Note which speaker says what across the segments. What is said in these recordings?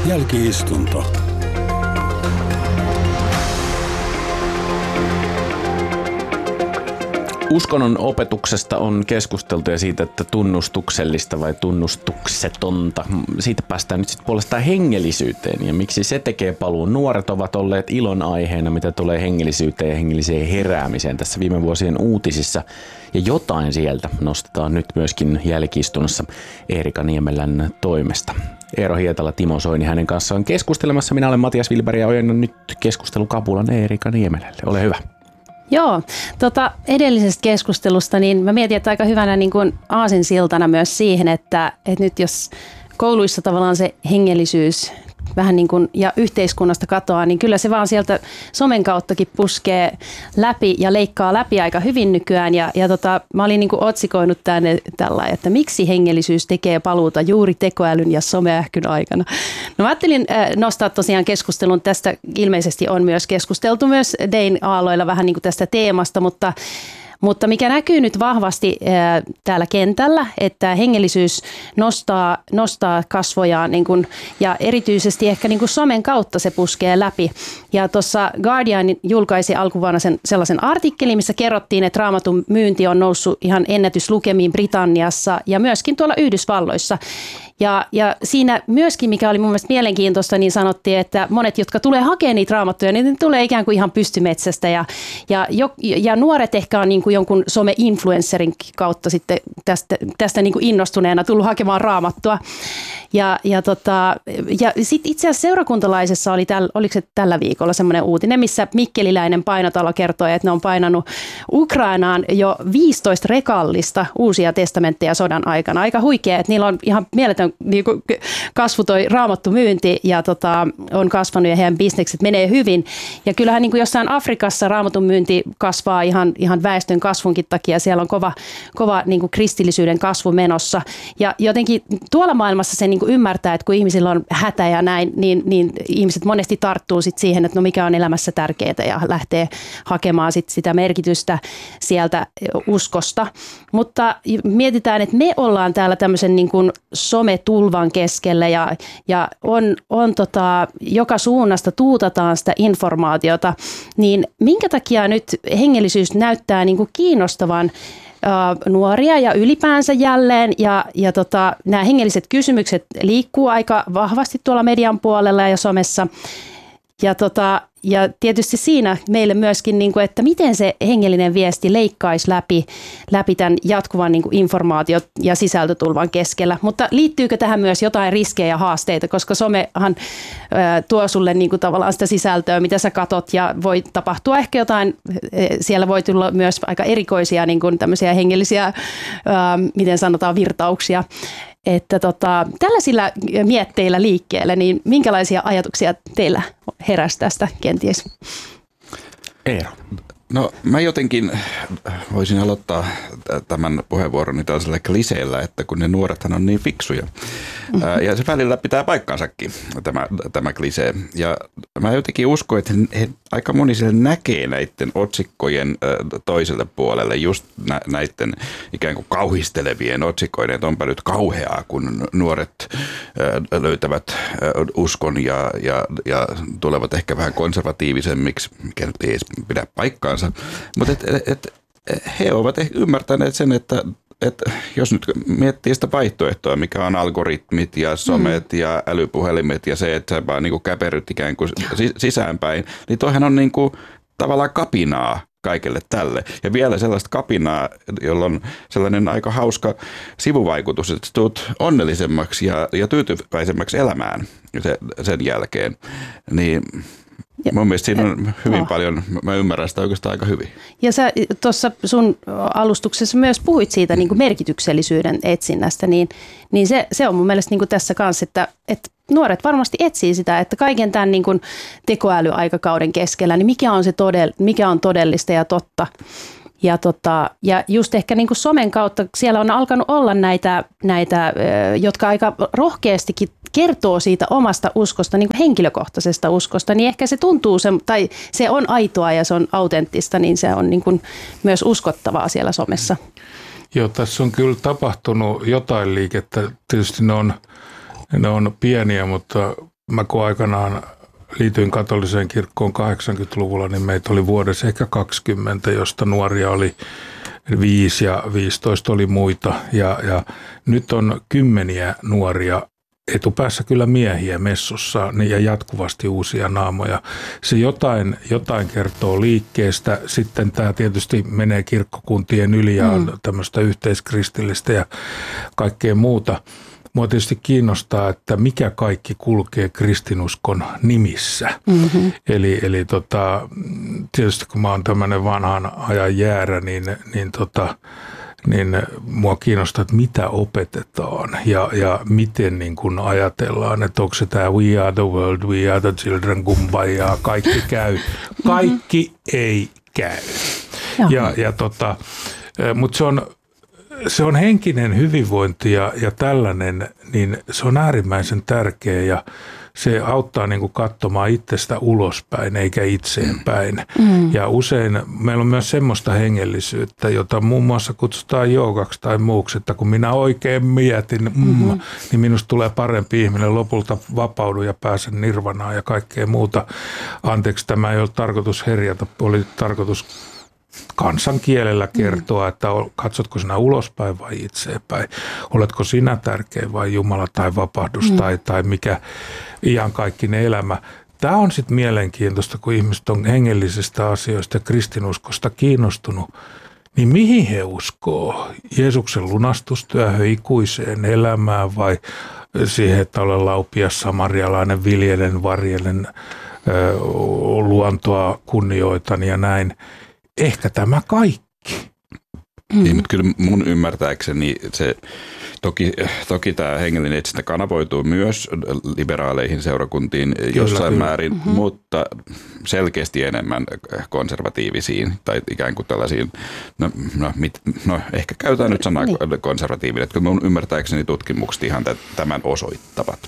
Speaker 1: Jälki-istunto.
Speaker 2: Uskonnon opetuksesta on keskusteltu ja siitä, että tunnustuksellista vai tunnustuksetonta. Siitä päästään nyt sitten puolestaan hengellisyyteen ja miksi se tekee paluun. Nuoret ovat olleet ilon aiheena, mitä tulee hengellisyyteen ja hengelliseen heräämiseen tässä viime vuosien uutisissa. Ja jotain sieltä nostetaan nyt myöskin jälki-istunnossa Eerika Niemelän toimesta. Eero Hietala, Timo Soini hänen kanssaan keskustelemassa. Minä olen Matias Vilberg ja ojennan nyt keskustelukapulan Eerika Niemelälle. Ole hyvä.
Speaker 3: Joo, edellisestä keskustelusta niin mä mietin, että aika hyvänä niin kuin aasinsiltana myös siihen, että nyt jos kouluissa tavallaan se hengellisyys vähän niin kuin ja yhteiskunnasta katoaa, niin kyllä se vaan sieltä somen kauttakin puskee läpi ja leikkaa läpi aika hyvin nykyään. Ja mä olin niin kuin otsikoinut tänne tällä, että miksi hengellisyys tekee paluuta juuri tekoälyn ja someähkyn aikana. No mä ajattelin nostaa tosiaan keskustelun tästä, ilmeisesti on myös keskusteltu myös Dayn aalloilla vähän niin kuin tästä teemasta, mutta mikä näkyy nyt vahvasti täällä kentällä, että hengellisyys nostaa kasvojaan niin kuin, ja erityisesti ehkä niin kuin somen kautta se puskee läpi. Ja tuossa Guardian julkaisi alkuvuonna sellaisen artikkelin, missä kerrottiin, että Raamatun myynti on noussut ihan ennätyslukemiin Britanniassa ja myöskin tuolla Yhdysvalloissa. Ja siinä myöskin, mikä oli mun mielestä mielenkiintoista, niin sanottiin, että monet, jotka tulee hakemaan niitä raamattuja, niin ne tulee ikään kuin ihan pystymetsästä. Ja nuoret ehkä on niin kuin jonkun some-influencerin kautta sitten tästä niin kuin innostuneena tullut hakemaan raamattua. Ja sitten itse asiassa seurakuntalaisessa oliko se tällä viikolla semmoinen uutinen, missä mikkeliläinen painotalo kertoi, että ne on painanut Ukrainaan jo 15 rekallista uusia testamentteja sodan aikana. Aika huikea, että niillä on ihan mieletön niin kuin kasvu toi raamattu myynti ja on kasvanut ja heidän bisnekset menee hyvin. Ja kyllähän niin kuin jossain Afrikassa raamatun myynti kasvaa ihan väestön kasvunkin takia. Siellä on kova niin kuin kristillisyyden kasvu menossa. Ja jotenkin tuolla maailmassa se niin kuin ymmärtää, että kun ihmisillä on hätä ja näin, niin ihmiset monesti tarttuu sit siihen, että no mikä on elämässä tärkeää ja lähtee hakemaan sitä merkitystä sieltä uskosta. Mutta mietitään, että me ollaan täällä tämmöisen niin kuin sometulvan keskellä ja on joka suunnasta tuutataan sitä informaatiota, niin minkä takia nyt hengellisyys näyttää niin kuin kiinnostavan nuoria ja ylipäänsä jälleen ja nämä hengelliset kysymykset liikkuu aika vahvasti tuolla median puolella ja somessa ja tietysti siinä meille myöskin, niin kuin, että miten se hengellinen viesti leikkaisi läpi tämän jatkuvan niin kuin informaatio- ja sisältötulvan keskellä. Mutta liittyykö tähän myös jotain riskejä ja haasteita, koska somehan tuo sulle niin kuin tavallaan sitä sisältöä, mitä sä katot ja voi tapahtua ehkä jotain, siellä voi tulla myös aika erikoisia niin kuin tämmöisiä hengellisiä, miten sanotaan, virtauksia. Että tällaisilla mietteillä liikkeelle, niin minkälaisia ajatuksia teillä heräsi tästä kenties?
Speaker 2: Eero.
Speaker 4: No mä jotenkin voisin aloittaa tämän puheenvuoroni tällaisella kliseellä, että kun ne nuorethan on niin fiksuja. Ja se välillä pitää paikkansakin, tämä klisee. Ja mä jotenkin uskon, että he aika moni siellä näkee näiden otsikkojen toiselle puolelle just näiden ikään kuin kauhistelevien otsikoiden, että onpa nyt kauheaa, kun nuoret löytävät uskon ja tulevat ehkä vähän konservatiivisemmiksi, mikä nyt ei edes pidä paikkaansa. Mutta he ovat ymmärtäneet sen, että jos nyt miettii sitä vaihtoehtoa, mikä on algoritmit ja somet ja älypuhelimet ja se, että sä vaan niin kuin käperyt ikään kuin sisäänpäin, niin toihan on niin kuin tavallaan kapinaa kaikelle tälle. Ja vielä sellaista kapinaa, jolla on sellainen aika hauska sivuvaikutus, että tulet onnellisemmaksi ja tyytyväisemmäksi elämään sen jälkeen. Niin mun mielestä siinä on hyvin paljon, mä ymmärrän sitä oikeastaan aika hyvin.
Speaker 3: Ja sä tuossa sun alustuksessa myös puhuit siitä niin kuin merkityksellisyyden etsinnästä, niin se on mun mielestä niin kuin tässä kanssa, että nuoret varmasti etsii sitä, että kaiken tämän niin kuin tekoälyaikakauden keskellä, niin mikä on todellista ja totta. Ja just ehkä niin kuin somen kautta siellä on alkanut olla näitä jotka aika rohkeastikin kertoo siitä omasta uskosta, niin kuin henkilökohtaisesta uskosta, niin ehkä se tuntuu, tai se on aitoa ja se on autenttista, niin se on niin kuin myös uskottavaa siellä somessa.
Speaker 5: Joo, tässä on kyllä tapahtunut jotain liikettä. Tietysti ne on pieniä, mutta mä kun aikanaan liityin katoliseen kirkkoon 80-luvulla, niin meitä oli vuodessa ehkä 20, josta nuoria oli 5 ja 15 oli muita. Ja nyt on 10 nuoria, etupäässä kyllä miehiä messussa ja jatkuvasti uusia naamoja. Se jotain kertoo liikkeestä. Sitten tämä tietysti menee kirkkokuntien yli ja on tämmöistä yhteiskristillistä ja kaikkea muuta. Mua tietysti kiinnostaa, että mikä kaikki kulkee kristinuskon nimissä. Mm-hmm. Eli tietysti kun mä oon tämmöinen vanhan ajan jäärä, niin mua kiinnostaa, että mitä opetetaan ja miten niin kun ajatellaan, että onko se tämä we are the world, we are the children, kumbaya, kaikki käy. Kaikki ei käy. Mutta se on henkinen hyvinvointi ja tällainen, niin se on äärimmäisen tärkeä ja se auttaa niin kuin katsomaan itsestä ulospäin eikä itseenpäin. Ja usein meillä on myös semmoista hengellisyyttä, jota muun muassa kutsutaan joogaksi tai muuksi, että kun minä oikein mietin, niin minusta tulee parempi ihminen, lopulta vapaudu ja pääsen nirvanaan ja kaikkea muuta. Anteeksi, tämä ei ole tarkoitus herjata, oli tarkoitus kansankielellä kertoa, että katsotko sinä ulospäin vai itseenpäin. Oletko sinä tärkeä vai Jumala tai vapahdus tai mikä iankaikkinen elämä. Tämä on sitten mielenkiintoista, kun ihmiset on hengellisistä asioista ja kristinuskosta kiinnostunut. Niin mihin he uskoo? Jeesuksen lunastustyöhön, ikuiseen elämään vai siihen, että olen laupias samarialainen, viljelen, varjelen, luontoa kunnioitan ja näin. Ehkä tämä kaikki.
Speaker 4: Niin, mutta kyllä mun ymmärtääkseni se, toki tämä hengellinen etsintä kanavoituu myös liberaaleihin seurakuntiin jossain määrin, mutta selkeästi enemmän konservatiivisiin tai ikään kuin tällaisiin, ehkä käytetään nyt sanaa konservatiivinen, että mun ymmärtääkseni tutkimukset ihan tämän osoittavat.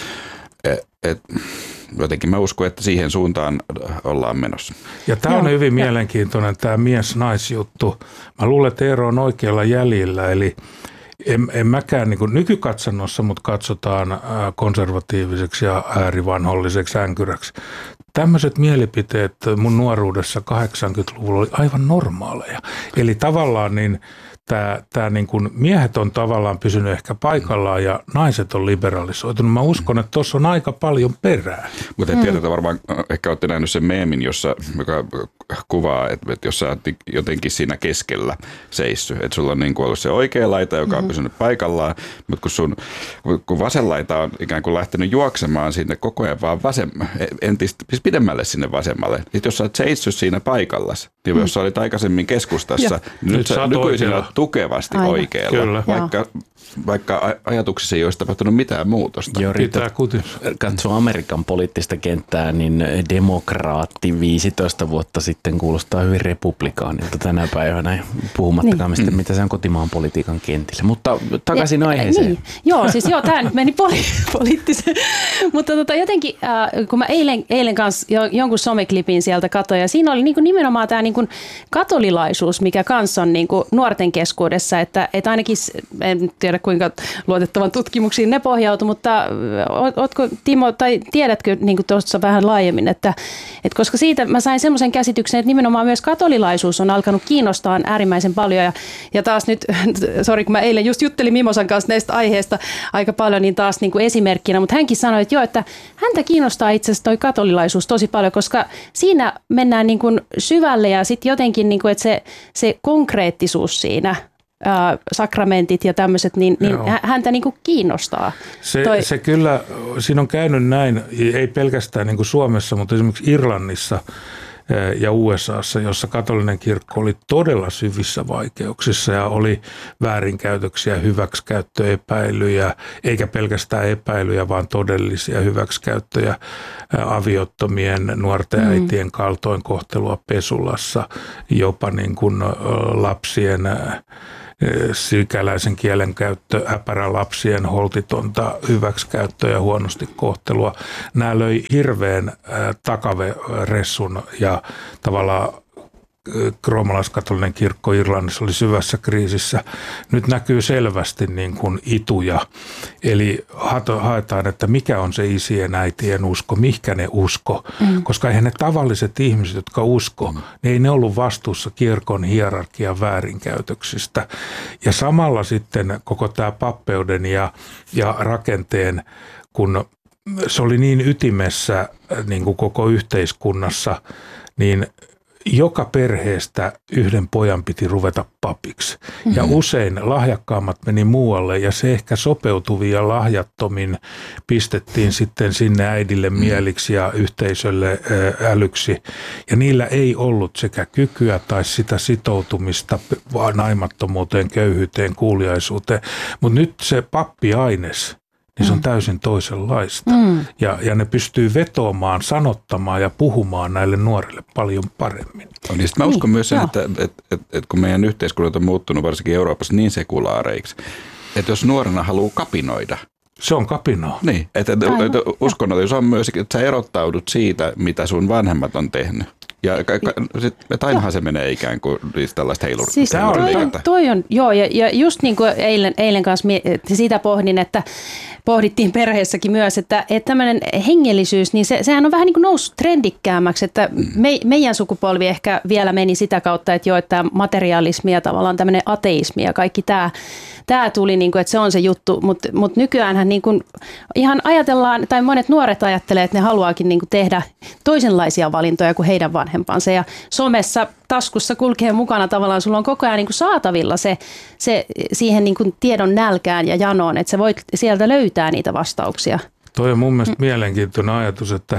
Speaker 4: Jotenkin mä uskon, että siihen suuntaan ollaan menossa.
Speaker 5: Ja tämä on hyvin mielenkiintoinen tämä mies-naisjuttu. Mä luulen, että Eero on oikealla jäljellä, eli en mäkään niin kuin nykykatsannossa, mutta katsotaan konservatiiviseksi ja äärivanholliseksi änkyräksi. Tämmöiset mielipiteet mun nuoruudessa 80-luvulla oli aivan normaaleja. Eli tavallaan niin tämä niin kuin miehet on tavallaan pysynyt ehkä paikallaan ja naiset on liberalisoitunut. Mä uskon, että tuossa on aika paljon perää.
Speaker 4: Mutta tiedätte varmaan, ehkä olette nähnyt sen meemin, joka kuvaa, että jos sä oot jotenkin siinä keskellä seissyt, että sulla on niin kuin ollut se oikea laita, joka on pysynyt paikallaan, mutta kun vasen laita on ikään kuin lähtenyt juoksemaan sinne koko ajan vaan entistä pidemmälle sinne vasemmalle. Sitten jos sä oot seissyt siinä paikallas, niin jos sä olit aikaisemmin keskustassa, niin nyt sä nykyisin olet tukevasti oikealla, vaikka ajatuksissa ei olisi tapahtunut mitään muutosta.
Speaker 2: Joo, katsoo Amerikan poliittista kenttää, niin demokraatti 15 vuotta sitten kuulostaa hyvin republikaanilta tänä päivänä, puhumattakaan mistä, mitä se on kotimaan politiikan kentillä. Mutta takaisin aiheeseen. Niin.
Speaker 3: Joo, tämä nyt meni poliittiseen. Mutta jotenkin, kun mä eilen kanssa jonkun someklipin sieltä katsoin, ja siinä oli niin kuin nimenomaan tämä niin kuin katolilaisuus, mikä kanssa on niin kuin nuorten keskuudessa, että ainakin, en tiedä kuinka luotettavan tutkimuksiin ne pohjautu, mutta ootko Timo, tai tiedätkö niin kuin tuossa vähän laajemmin, että koska siitä mä sain semmoisen käsityksen, että nimenomaan myös katolilaisuus on alkanut kiinnostaa äärimmäisen paljon, ja taas nyt, kun mä eilen just juttelin Mimosan kanssa näistä aiheista aika paljon, niin taas niin kuin esimerkkinä, mutta hänkin sanoi, että joo, että häntä kiinnostaa itse asiassa toi katolilaisuus tosi paljon, koska siinä mennään niin kuin syvälle ja sitten jotenkin, niin kuin, että se konkreettisuus siinä, sakramentit ja tämmöiset, niin häntä niin kuin kiinnostaa.
Speaker 5: Se kyllä, siinä on käynyt näin, ei pelkästään niin kuin Suomessa, mutta esimerkiksi Irlannissa ja USAssa, jossa katolinen kirkko oli todella syvissä vaikeuksissa ja oli väärinkäytöksiä, hyväksikäyttöepäilyjä, eikä pelkästään epäilyjä, vaan todellisia hyväksikäyttöjä, aviottomien nuorten äitien kaltoinkohtelua Pesulassa, jopa niin kuin lapsien sikäläisen kielen käyttö, äpärälapsien holtitonta hyväksikäyttöä ja huonosti kohtelua. Nämä löi hirveän takaveressun ja tavallaan roomalaiskatolinen kirkko Irlannissa oli syvässä kriisissä. Nyt näkyy selvästi niin kuin ituja. Eli haetaan, että mikä on se isien äitien usko, mihinkä ne usko. Koska eihän ne tavalliset ihmiset, jotka usko, ne ei ne ollut vastuussa kirkon hierarkian väärinkäytöksistä. Ja samalla sitten koko tämä pappeuden ja rakenteen, kun se oli niin ytimessä niin kuin koko yhteiskunnassa, niin joka perheestä yhden pojan piti ruveta papiksi. Ja usein lahjakkaammat meni muualle ja se ehkä sopeutuvin ja lahjattomin pistettiin sitten sinne äidille mieliksi ja yhteisölle älyksi. Ja niillä ei ollut sekä kykyä tai sitä sitoutumista naimattomuuteen, köyhyyteen, kuuliaisuuteen. Mutta nyt se pappiaines, niin se on täysin toisenlaista. Ja ne pystyy vetoamaan, sanottamaan ja puhumaan näille nuorille paljon paremmin.
Speaker 4: Niin mä uskon myös sen, että kun meidän yhteiskunnat on muuttunut varsinkin Euroopassa niin sekulaareiksi, että jos nuorena haluaa kapinoida.
Speaker 5: Se on kapinoa.
Speaker 4: Niin, että uskonnollisuus on myös, että sä erottaudut siitä, mitä sun vanhemmat on tehnyt. Ja ainahan se menee ikään kuin tällaista heilurista.
Speaker 3: Siis toi on, joo, ja just niin kuin eilen kanssa sitä pohdin, että pohdittiin perheessäkin myös, että tämmöinen hengellisyys, niin sehän on vähän niin kuin noussut trendikkäämmäksi, että meidän sukupolvi ehkä vielä meni sitä kautta, että joo, että materialismi ja tavallaan tämmöinen ateismi ja kaikki tämä tuli, niin kuin, että se on se juttu, mutta nykyäänhän niin kuin ihan ajatellaan, tai monet nuoret ajattelee, että ne haluaakin niin kuin tehdä toisenlaisia valintoja kuin heidän vanhempansa. Ja somessa taskussa kulkee mukana tavallaan, sulla on koko ajan niin kuin saatavilla se siihen niin kuin tiedon nälkään ja janoon, että sä voit sieltä löytää niitä vastauksia.
Speaker 5: Toi on mun mielestä mielenkiintoinen ajatus, että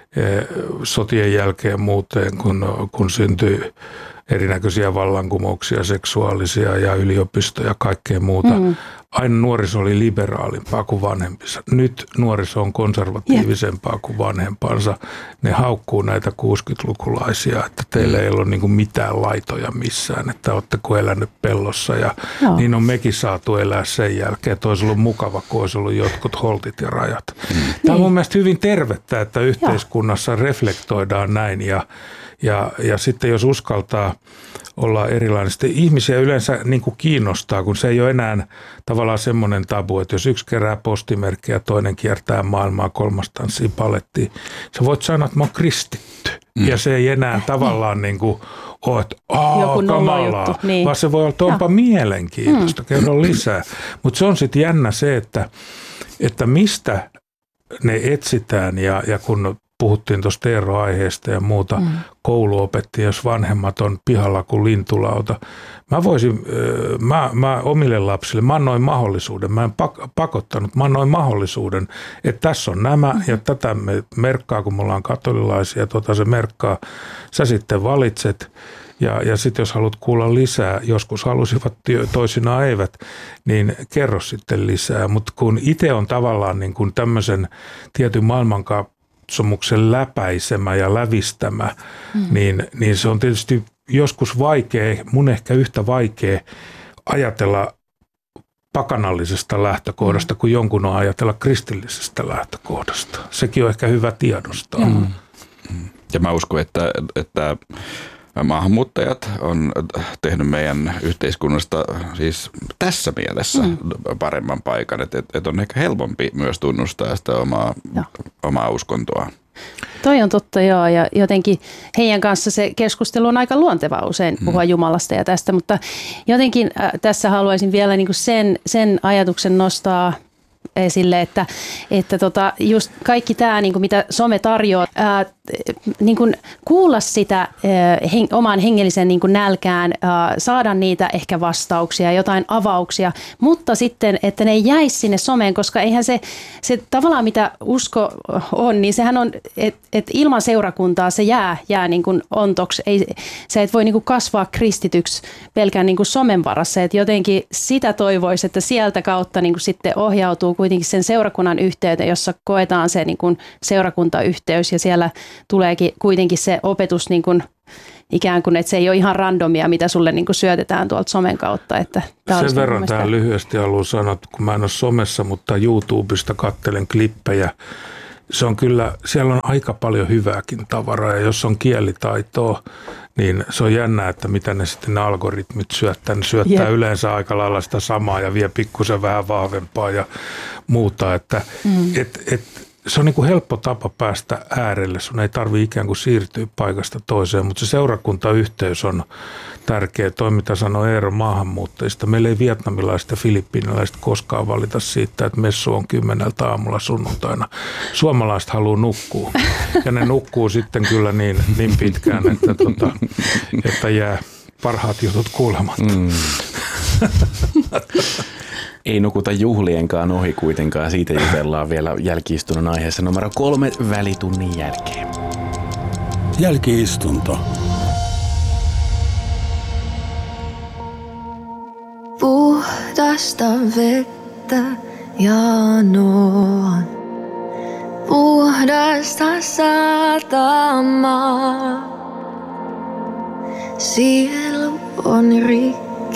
Speaker 5: sotien jälkeen muuten, kun syntyi erinäköisiä vallankumouksia, seksuaalisia ja yliopistoja ja kaikkea muuta. Aina nuoriso oli liberaalimpaa kuin vanhempinsa. Nyt nuoriso on konservatiivisempaa kuin vanhempansa. Ne haukkuu näitä 60-lukulaisia, että teillä ei ole niin kuin mitään laitoja missään, että ootteko elänyt pellossa. Ja niin on mekin saatu elää sen jälkeen, että olisi ollut mukava, kun olisi ollut jotkut holtit ja rajat. Tämä on mun mielestä hyvin tervettä, että yhteiskunnassa reflektoidaan näin ja sitten jos uskaltaa olla erilainen, sitten ihmisiä yleensä niin kuin kiinnostaa, kun se ei ole enää tavallaan semmoinen tabu, että jos yksi kerää postimerkkejä, toinen kiertää maailmaa, kolmas tanssii palettiin, sä voit sanoa, että mä oon kristitty. Ja se ei enää tavallaan niin kuin ole, että kamalaa, vaan se voi olla, että onpa mielenkiintoista, kerro lisää. Mutta se on sitten jännä se, että mistä ne etsitään ja kun puhuttiin tuosta Eero-aiheesta ja muuta, koulu opetti, jos vanhemmat on pihalla kuin lintulauta. Mä omille lapsille, mä annoin mahdollisuuden, mä en pakottanut, mä annoin mahdollisuuden, että tässä on nämä ja tätä me merkkaa, kun me ollaan katolilaisia, se merkkaa, sä sitten valitset. Ja sitten jos haluat kuulla lisää, joskus halusivat, toisinaan eivät, niin kerro sitten lisää. Mutta kun itse on tavallaan niin kuin tämmöisen tietyn maailmankatsomuksen läpäisemä ja lävistämä, niin se on tietysti joskus vaikea, mun ehkä yhtä vaikea ajatella pakanallisesta lähtökohdasta, kuin jonkun on ajatella kristillisestä lähtökohdasta. Sekin on ehkä hyvä tiedostaa.
Speaker 4: Ja mä uskon, että maahanmuuttajat on tehnyt meidän yhteiskunnasta siis tässä mielessä paremman paikan, että on ehkä helpompi myös tunnustaa sitä omaa uskontoa.
Speaker 3: Toi on totta, joo, ja jotenkin heidän kanssa se keskustelu on aika luontevaa usein puhua Jumalasta ja tästä, mutta jotenkin tässä haluaisin vielä niin kuin sen ajatuksen nostaa esille, että just kaikki tämä, niin kuin mitä some tarjoaa, niin kuin kuulla sitä oman hengellisen niin kuin nälkään, saada niitä ehkä vastauksia, jotain avauksia, mutta sitten, että ne ei jäisi sinne someen, koska eihän se tavallaan mitä usko on, niin sehän on, että ilman seurakuntaa se jää niin kuin ontoksi. Se et voi niin kuin kasvaa kristityksi pelkään niin kuin somen varassa, että jotenkin sitä toivoisi, että sieltä kautta niin kuin sitten ohjautuu kuitenkin sen seurakunnan yhteyteen, jossa koetaan se niin kuin seurakuntayhteys ja siellä tuleekin kuitenkin se opetus niin kuin ikään kuin, että se ei ole ihan randomia, mitä sulle niin kuin syötetään tuolta somen kautta. Että
Speaker 5: sen verran tähän lyhyesti haluan sanoa, että kun mä en ole somessa, mutta YouTubesta katselen klippejä, se on kyllä, siellä on aika paljon hyvääkin tavaraa ja jos on kielitaitoa, niin se on jännää, että mitä ne sitten ne algoritmit syöttää. Ne syöttää yleensä aika lailla sitä samaa ja vie pikkusen vähän vahvempaa ja muuta. Että se on niin kuin helppo tapa päästä äärelle. Sun ei tarvitse ikään kuin siirtyä paikasta toiseen, mutta se seurakuntayhteys on tärkeä. Toi, mitä sanoi Eero maahanmuuttajista. Meillä ei vietnamilaiset ja filippiinilaiset koskaan valita siitä, että messu on 10 aamulla sunnuntaina. Suomalaiset haluaa nukkua. Ja ne nukkuu sitten kyllä niin pitkään, että jää parhaat jutut kuulematta.
Speaker 2: Ei nukuta juhlienkaan ohi kuitenkaan. Siitä jutellaan vielä jälki-istunnon aiheessa numero 3 välitunnin jälkeen.
Speaker 1: Jälki-istunto.
Speaker 6: Puhdasta vettä janoan, puhdasta satamaa. Sielu on rikki.